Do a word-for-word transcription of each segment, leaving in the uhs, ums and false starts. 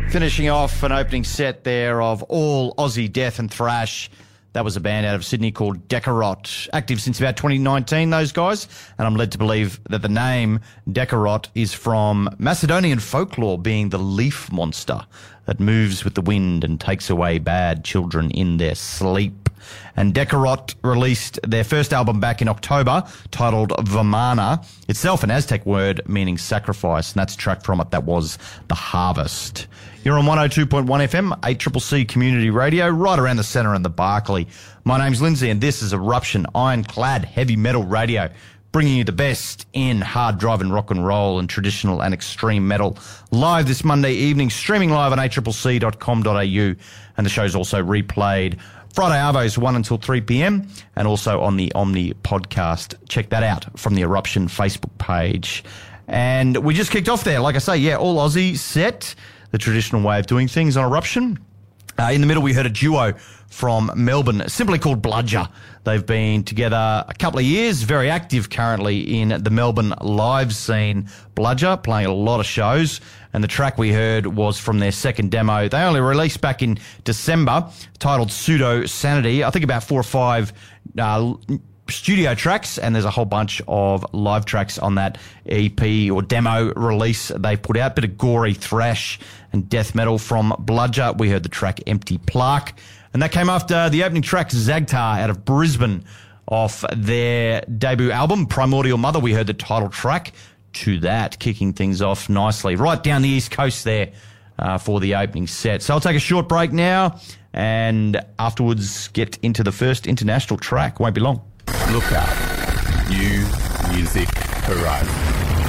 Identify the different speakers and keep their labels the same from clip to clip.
Speaker 1: Finishing off an opening set there of all Aussie death and thrash. That was a band out of Sydney called Decarot. Active since about twenty nineteen, those guys. And I'm led to believe that the name Decarot is from Macedonian folklore, being the leaf monster that moves with the wind and takes away bad children in their sleep. And Decarot released their first album back in October, titled Vamana, itself an Aztec word meaning sacrifice, and that's a track from it that was The Harvest. You're on one oh two point one F M, eight C C C Community Radio, right around the centre in the Barclay. My name's Lindsay, and this is Eruption, ironclad heavy metal radio, bringing you the best in hard driving rock and roll and traditional and extreme metal. Live this Monday evening, streaming live on a c c c dot com dot a u, and the show's also replayed Friday Arvos one until three p.m. and also on the Omni podcast. Check that out from the Eruption Facebook page. And we just kicked off there. Like I say, yeah, all Aussie set, the traditional way of doing things on Eruption. Uh, in the middle, we heard a duo from Melbourne, simply called Bludger. They've been together a couple of years, very active currently in the Melbourne live scene. Bludger, playing a lot of shows, and the track we heard was from their second demo. They only released back in December, titled Pseudo Sanity. I think about four or five uh, studio tracks, and there's a whole bunch of live tracks on that E P or demo release they put out. Bit of gory thrash and death metal from Bludger. We heard the track Empty Plaque, and that came after the opening track Zagtar out of Brisbane off their debut album Primordial Mother. We heard the title track to that, kicking things off nicely right down the East Coast there uh, for the opening set. So I'll take a short break now, and afterwards get into the first international track. Won't be long.
Speaker 2: Look out. New Music Horizon.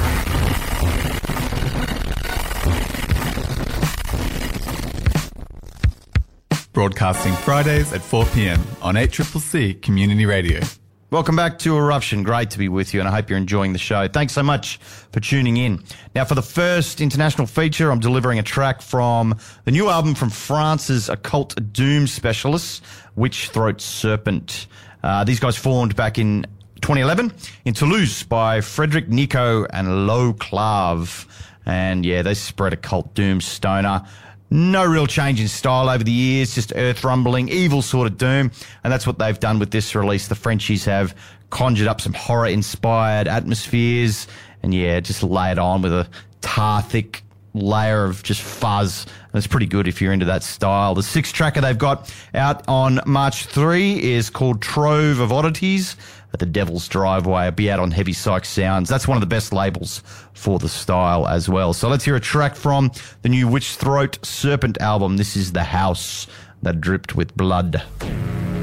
Speaker 2: Broadcasting Fridays at four p.m. on eight C C C Community Radio.
Speaker 1: Welcome back to Eruption. Great to be with you, and I hope you're enjoying the show. Thanks so much for tuning in. Now, for the first international feature, I'm delivering a track from the new album from France's occult doom specialists, Witch Throat Serpent. Uh, these guys formed back in twenty eleven in Toulouse by Frederic Nico and Lo Clave. And yeah, they spread occult doom stoner. No real change in style over the years, just earth rumbling, evil sort of doom. And that's what they've done with this release. The Frenchies have conjured up some horror-inspired atmospheres and, yeah, just lay it on with a tar-thick layer of just fuzz. And it's pretty good if you're into that style. The sixth tracker they've got out on March third is called Trove of Oddities at the Devil's Driveway. It'll be out on Heavy Psych Sounds. That's one of the best labels for the style as well. So let's hear a track from the new Witch Throat Serpent album. This is The House That Dripped with Blood.